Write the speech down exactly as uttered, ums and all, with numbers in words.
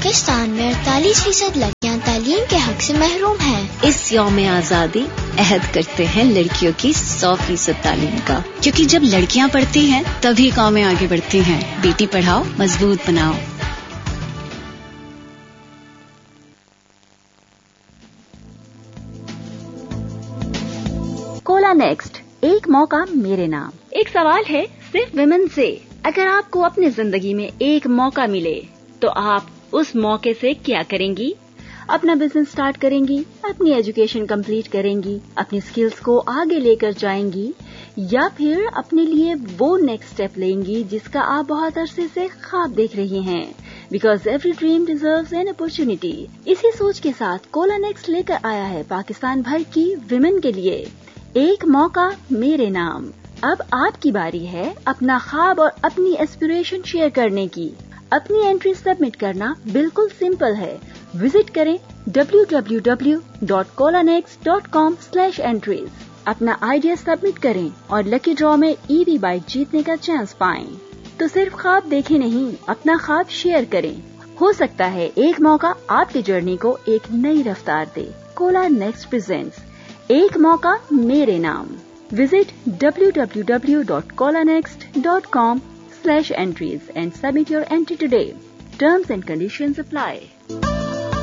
पाकिस्तान में अड़तालीस फीसद लड़कियां तालीम के हक से महरूम हैं। इस यौम आजादी अहद करते हैं लड़कियों की सौ फीसद तालीम का, क्योंकि जब लड़कियां पढ़ती हैं तभी कौमें आगे बढ़ती हैं। बेटी पढ़ाओ, मजबूत बनाओ। कोला नेक्स्ट, एक मौका मेरे नाम। एक सवाल है सिर्फ विमेन से, अगर आपको अपनी जिंदगी में एक मौका मिले तो आप उस मौके से क्या करेंगी? अपना बिजनेस स्टार्ट करेंगी, अपनी एजुकेशन कंप्लीट करेंगी, अपनी स्किल्स को आगे लेकर जाएंगी, या फिर अपने लिए वो नेक्स्ट स्टेप लेंगी जिसका आप बहुत अरसे से ख्वाब देख रही हैं? Because every dream deserves an opportunity. इसी सोच के साथ कोला नेक्स्ट लेकर आया है पाकिस्तान भर की विमेन के लिए एक मौका मेरे नाम। अब आपकी बारी है अपना ख्वाब और अपनी एस्पिरेशन शेयर करने की। अपनी एंट्री सबमिट करना बिल्कुल सिंपल है। विजिट करें W W W dot Cola next dot com slash entries. अपना आइडिया सबमिट करें और लकी ड्रॉ में ईवी बाइक जीतने का चांस पाएं। तो सिर्फ ख्वाब देखें नहीं, अपना ख्वाब शेयर करें। हो सकता है एक मौका आपकी जर्नी को एक नई रफ्तार दे। कोला नेक्स्ट प्रेजेंट्स एक मौका मेरे नाम। Visit W W W dot Cola next dot com slash entries and submit your entry today. Terms and conditions apply.